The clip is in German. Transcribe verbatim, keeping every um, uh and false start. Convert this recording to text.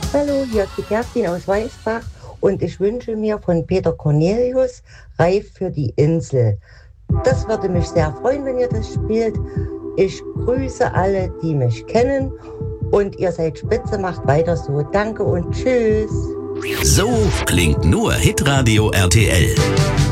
Hallo, hier ist die Kerstin aus Weißbach und ich wünsche mir von Peter Cornelius Reif für die Insel. Das würde mich sehr freuen, wenn ihr das spielt. Ich grüße alle, die mich kennen und ihr seid spitze, macht weiter so. Danke und tschüss. So klingt nur Hitradio R T L.